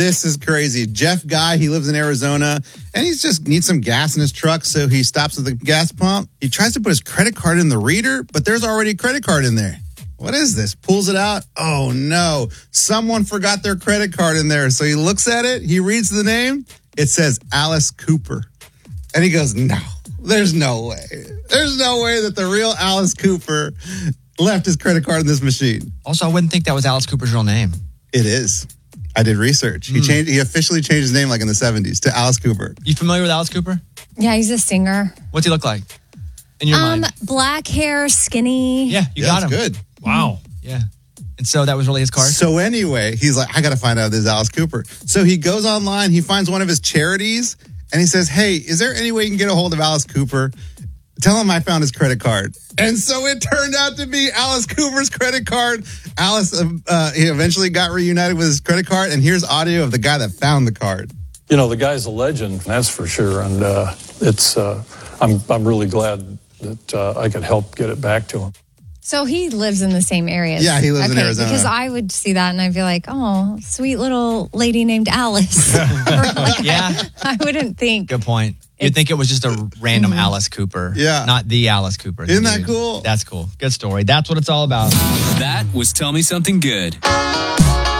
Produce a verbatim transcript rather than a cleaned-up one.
This is crazy. Jeff Guy, he lives in Arizona, and he just needs some gas in his truck, so he stops at the gas pump. He tries to put his credit card in the reader, but there's already a credit card in there. What is this? Pulls it out. Oh, no. Someone forgot their credit card in there. So he looks at it. He reads the name. It says Alice Cooper. And he goes, no, there's no way. There's no way that the real Alice Cooper left his credit card in this machine. Also, I wouldn't think that was Alice Cooper's real name. It is. I did research. He Mm. changed. He officially changed his name like in the seventies to Alice Cooper. You familiar with Alice Cooper? Yeah, he's a singer. What's he look like? In your Um, mind? black hair, skinny. Yeah, you Yeah, got him. that's good. Wow. Yeah. And so that was really his card? So anyway, he's like, I got to find out if this is Alice Cooper. So he goes online, he finds one of his charities, and he says, hey, is there any way you can get a hold of Alice Cooper? Tell him I found his credit card. And so it turned out to be Alice Cooper's credit card. Alice, uh, he eventually got reunited with his credit card, and here's audio of the guy that found the card. You know, the guy's a legend, that's for sure, and uh, it's uh, I'm I'm really glad that uh, I could help get it back to him. So he lives in the same area. Yeah, he lives in okay, Arizona. Because I would see that and I'd be like, oh, sweet little lady named Alice. Like, Yeah. I, I wouldn't think. Good point. You'd think it was just a random Alice Cooper. Yeah. Not the Alice Cooper. Isn't that Dude. cool? That's cool. Good story. That's what it's all about. That was Tell Me Something Good.